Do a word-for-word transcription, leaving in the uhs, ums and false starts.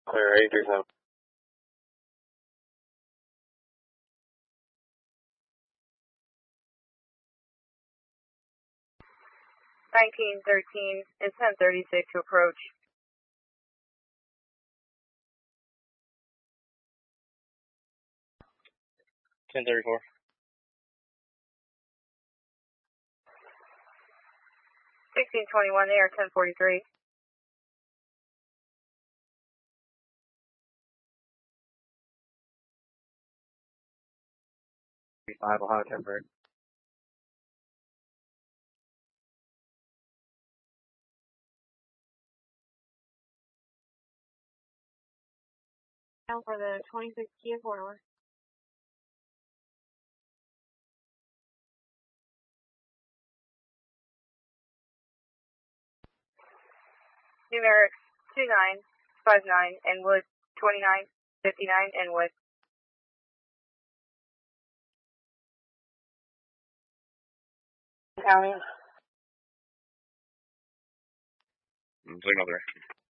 Clear eight three seven. nineteen thirteen and ten thirty-six to approach. ten thirty-four. sixteen twenty-one, they are ten forty-three. five Ohio temporary. Down for the twenty-six Kia four-door. Numeric two nine five nine and Wood twenty-nine fifty-nine and Wood. County. Signal three.